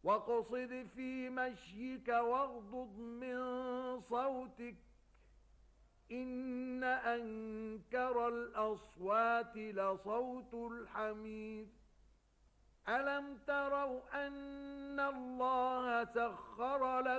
واقصد في مشيك واغضض من صوتك إن أنكر الأصوات لصوت الحمير ألم تروا أن الله سخر لكم